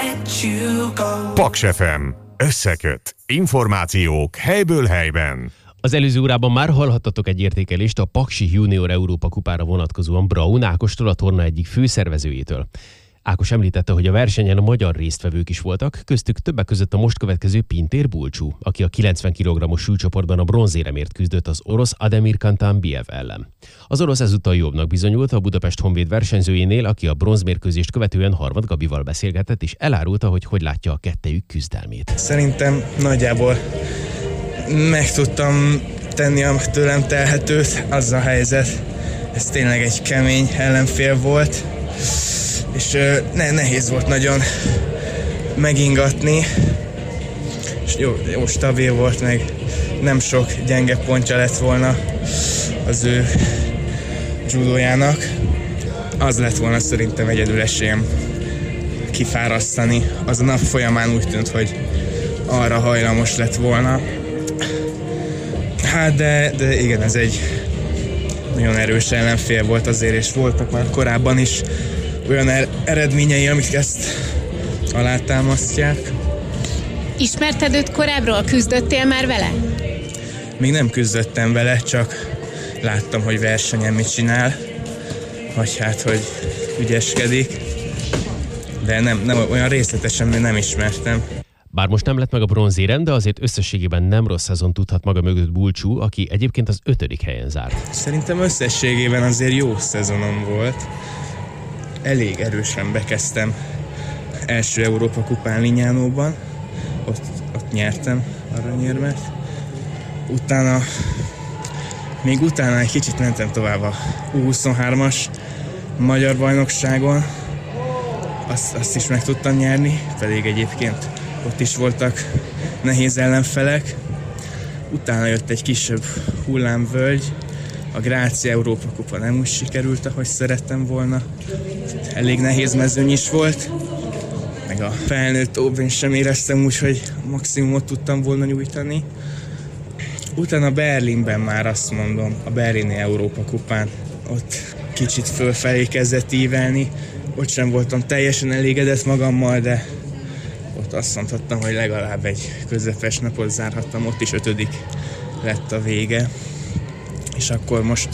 let you go. Paks FM. Összeköt. Információk helyből helyben. Az előző órában már hallhattatok egy értékelést a Paksi Junior Európa kupára vonatkozóan Braun Ákostól, a torna egyik főszervezőjétől. Ákos említette, hogy a versenyen a magyar résztvevők is voltak, köztük többek között a most következő Pintér Bulcsú, aki a 90 kg-os súlycsoportban a bronzéremért küzdött az orosz Ademir Kantanbiev ellen. Az orosz ezúttal jobbnak bizonyult a Budapest Honvéd versenyzőjénél, aki a bronzmérkőzést követően Harmad Gabival beszélgetett, és elárulta, hogy látja a kettejük küzdelmét. Szerintem nagyjából meg tudtam tenni a tőlem telhetőt, az a helyzet. Ez tényleg egy kemény ellenfél volt, és nehéz volt nagyon megingatni, és jó stabil volt, meg nem sok gyenge pontja lett volna az ő judójának. Az lett volna szerintem egyedül esélyem kifárasztani. Az a nap folyamán úgy tűnt, hogy arra hajlamos lett volna. Hát de igen, ez egy nagyon erős ellenfél volt azért, és voltak már korábban is olyan eredményei, amik ezt alátámasztják. Ismerted őt korábbról? Küzdöttél már vele? Még nem küzdöttem vele, csak láttam, hogy versenyen mit csinál, vagy hát, hogy ügyeskedik, de nem olyan részletesen nem ismertem. Bár most nem lett meg a bronzérem, de azért összességében nem rossz szezon tudhat maga mögött Bulcsú, aki egyébként az 5. helyen zárt. Szerintem összességében azért jó szezonom volt. Elég erősen bekezdtem első Európa kupán Lignánóban, ott nyertem aranyérmet. Utána egy kicsit mentem tovább a U23-as magyar bajnokságon, azt is meg tudtam nyerni, pedig egyébként ott is voltak nehéz ellenfelek. Utána jött egy kisebb hullámvölgy, a Grácia Európa kupa nem úgy sikerült, ahogy szerettem volna. Elég nehéz mezőny is volt, meg a felnőtt óbén sem éreztem úgy, hogy maximumot tudtam volna nyújtani. Utána Berlinben már azt mondom, a berlini Európa kupán, ott kicsit fölfelé kezdett ívelni. Ott sem voltam teljesen elégedett magammal, de ott azt mondhattam, hogy legalább egy közepes napot zárhattam, ott is 5. lett a vége. És akkor most